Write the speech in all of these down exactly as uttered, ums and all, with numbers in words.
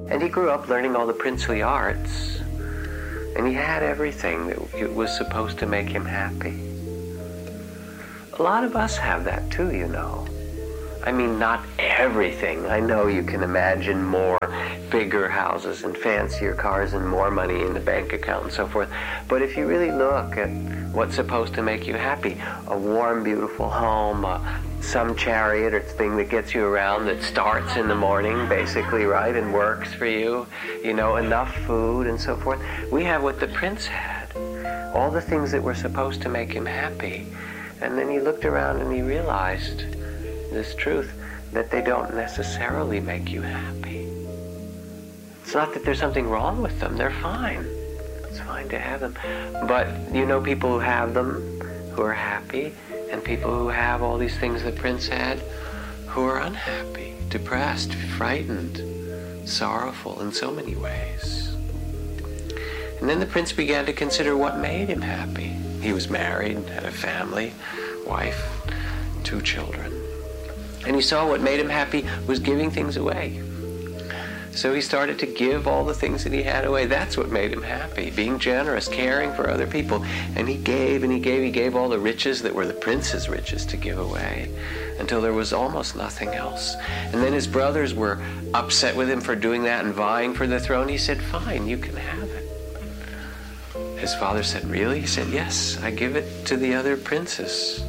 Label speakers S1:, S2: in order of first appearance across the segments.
S1: And he grew up learning all the princely arts. And he had everything that was supposed to make him happy. A lot of us have that too, you know. I mean, not everything. I know you can imagine more bigger houses and fancier cars and more money in the bank account and so forth. But if you really look at what's supposed to make you happy, a warm, beautiful home, uh, some chariot or thing that gets you around that starts in the morning, basically, right, and works for you, you know, enough food and so forth. We have what the prince had, all the things that were supposed to make him happy. And then he looked around and he realized this truth, that they don't necessarily make you happy. It's not that there's something wrong with them. They're fine. It's fine to have them. But you know people who have them, who are happy, and people who have all these things the prince had, who are unhappy, depressed, frightened, sorrowful in so many ways. And then the prince began to consider what made him happy. He was married, had a family, wife, two children. And he saw what made him happy was giving things away. So he started to give all the things that he had away. That's what made him happy, being generous, caring for other people. And he gave and he gave, he gave all the riches that were the prince's riches to give away until there was almost nothing else. And then his brothers were upset with him for doing that and vying for the throne. He said, fine, you can have it. His father said, really? He said, yes, I give it to the other princes.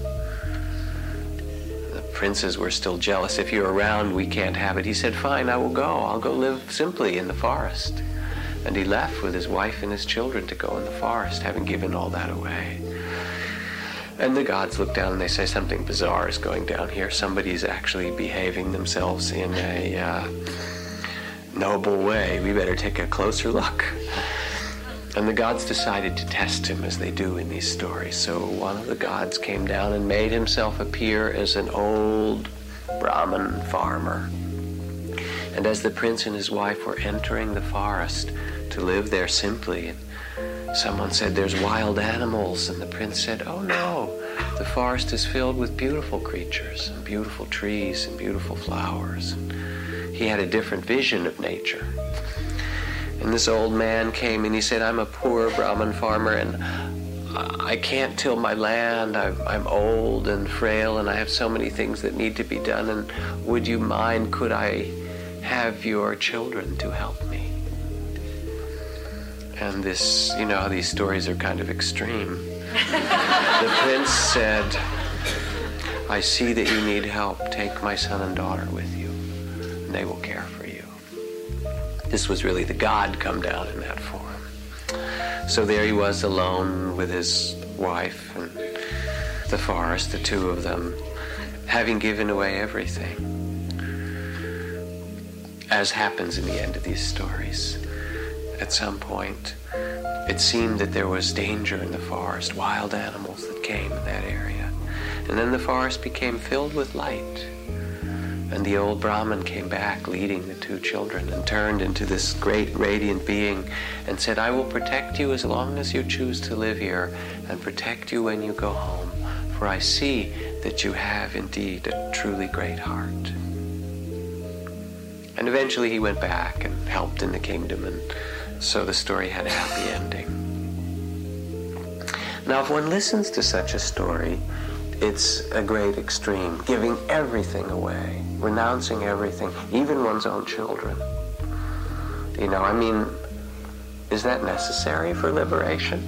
S1: Princes were still jealous. If you're around, we can't have it. He said, fine, I will go. I'll go live simply in the forest. And he left with his wife and his children to go in the forest, having given all that away. And the gods look down and they say, something bizarre is going down here. Somebody's actually behaving themselves in a uh, noble way. We better take a closer look. And the gods decided to test him, as they do in these stories. So one of the gods came down and made himself appear as an old Brahmin farmer. And as the prince and his wife were entering the forest to live there simply, someone said, there's wild animals. And the prince said, oh no, the forest is filled with beautiful creatures and beautiful trees and beautiful flowers. He had a different vision of nature. And this old man came and he said, I'm a poor Brahmin farmer and I can't till my land. I'm, I'm old and frail and I have so many things that need to be done. And would you mind, could I have your children to help me? And this, you know how these stories are kind of extreme. The prince said, I see that you need help. Take my son and daughter with you and they will care for you. This was really the God come down in that form. So there he was alone with his wife and the forest, the two of them, having given away everything. As happens in the end of these stories. At some point, it seemed that there was danger in the forest, wild animals that came in that area. And then the forest became filled with light. And the old Brahmin came back leading the two children and turned into this great radiant being and said, I will protect you as long as you choose to live here and protect you when you go home, for I see that you have indeed a truly great heart. And eventually he went back and helped in the kingdom, and so the story had a happy ending. Now if one listens to such a story, it's a great extreme, giving everything away, renouncing everything, even one's own children. You know, I mean, is that necessary for liberation?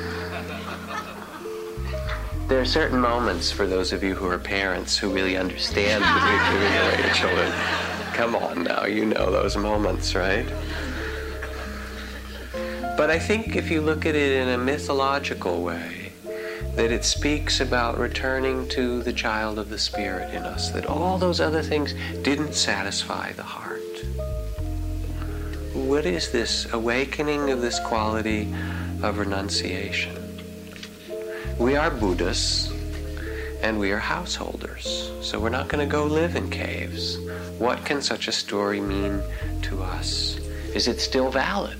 S1: There are certain moments for those of you who are parents who really understand that you're giving away your children. Come on now, you know those moments, right? But I think if you look at it in a mythological way, that it speaks about returning to the child of the Spirit in us, that all those other things didn't satisfy the heart. What is this awakening of this quality of renunciation? We are Buddhists and we are householders, so we're not going to go live in caves. What can such a story mean to us? Is it still valid?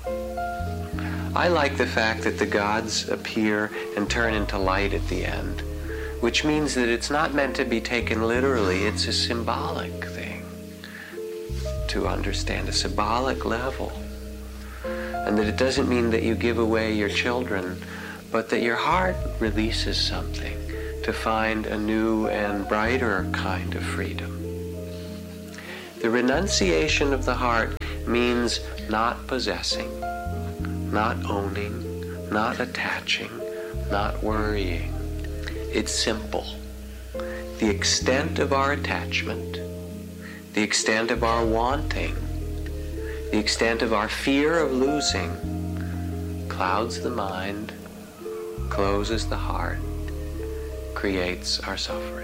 S1: I like the fact that the gods appear and turn into light at the end, which means that it's not meant to be taken literally, it's a symbolic thing. to understand, a symbolic level. And that it doesn't mean that you give away your children, but that your heart releases something to find a new and brighter kind of freedom. The renunciation of the heart means not possessing, not owning, not attaching, not worrying. It's simple. The extent of our attachment, the extent of our wanting, the extent of our fear of losing clouds the mind, closes the heart, creates our suffering.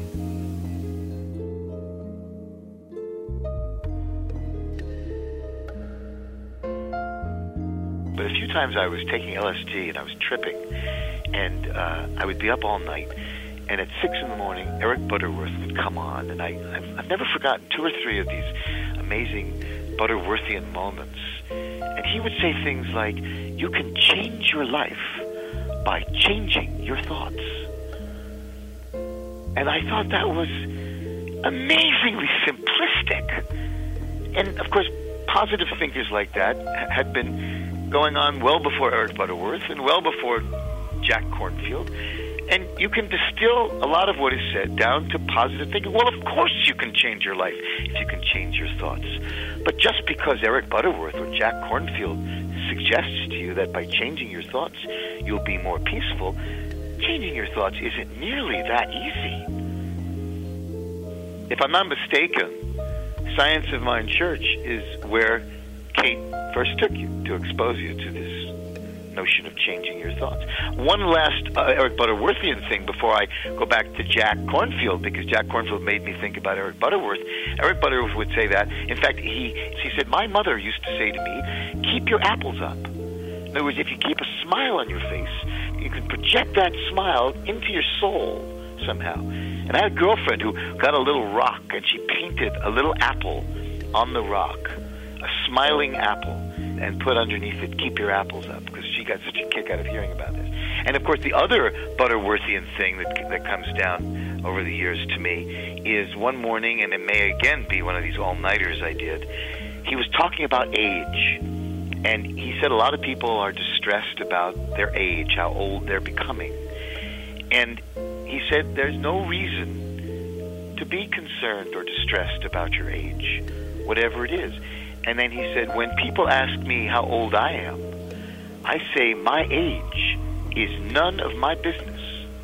S2: But a few times I was taking L S D and I was tripping, and uh, I would be up all night, and at six in the morning, Eric Butterworth would come on, and I, I've, I've never forgotten two or three of these amazing Butterworthian moments. And he would say things like, you can change your life by changing your thoughts. And I thought that was amazingly simplistic. And of course, positive thinkers like that had been going on well before Eric Butterworth and well before Jack Kornfield. And you can distill a lot of what is said down to positive thinking. Well, of course you can change your life if you can change your thoughts. But just because Eric Butterworth or Jack Kornfield suggests to you that by changing your thoughts you'll be more peaceful, changing your thoughts isn't nearly that easy. If I'm not mistaken, Science of Mind Church is where Kate first took you to expose you to this notion of changing your thoughts. One last uh, Eric Butterworthian thing before I go back to Jack Kornfield, because Jack Kornfield made me think about Eric Butterworth. Eric Butterworth would say that. In fact, he he said, my mother used to say to me, keep your apples up. In other words, if you keep a smile on your face, you can project that smile into your soul somehow. And I had a girlfriend who got a little rock, and she painted a little apple on the rock, a smiling apple, and put underneath it, keep your apples up, because she got such a kick out of hearing about this. And of course, the other Butterworthian thing that that comes down over the years to me is one morning, and it may again be one of these all-nighters I did, he was talking about age. And he said a lot of people are distressed about their age, how old they're becoming. And he said there's no reason to be concerned or distressed about your age, whatever it is. And then he said, when people ask me how old I am, I say my age is none of my business.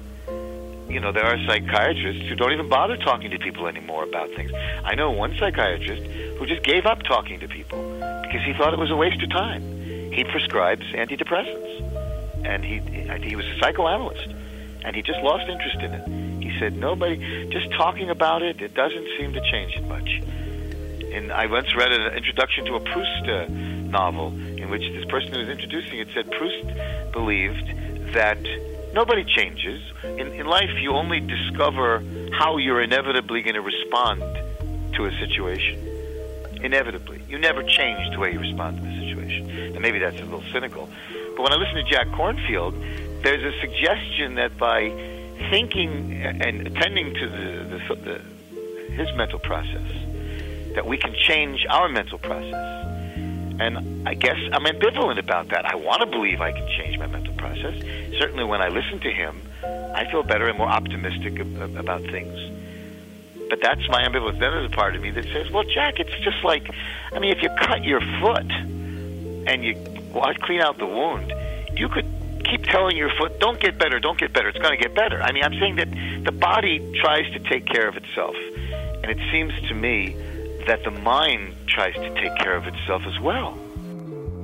S2: You know, there are psychiatrists who don't even bother talking to people anymore about things. I know one psychiatrist who just gave up talking to people because he thought it was a waste of time. He prescribes antidepressants, and he he was a psychoanalyst, and he just lost interest in it. He said, nobody, just talking about it, it doesn't seem to change it much. And I once read an introduction to a Proust uh, novel in which this person who was introducing it said Proust believed that nobody changes. In, in life, you only discover how you're inevitably going to respond to a situation. Inevitably. You never change the way you respond to the situation. And maybe that's a little cynical. But when I listen to Jack Kornfield, there's a suggestion that by thinking and attending to the, the, the his mental process, that we can change our mental process. And I guess I'm ambivalent about that. I want to believe I can change my mental process. Certainly when I listen to him, I feel better and more optimistic ab- about things. But that's my ambivalence. Then there's a part of me that says, well, Jack, it's just like, I mean, if you cut your foot and you clean out the wound, you could keep telling your foot, don't get better, don't get better, it's going to get better. I mean, I'm saying that the body tries to take care of itself. And it seems to me that the mind tries to take care of itself as well.